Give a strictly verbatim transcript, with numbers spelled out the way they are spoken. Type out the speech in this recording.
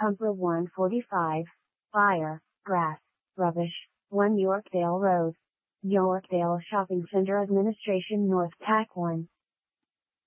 Pumper one forty-five, fire, grass, rubbish, one Yorkdale Road. Yorkdale Shopping Center Administration North Tack one.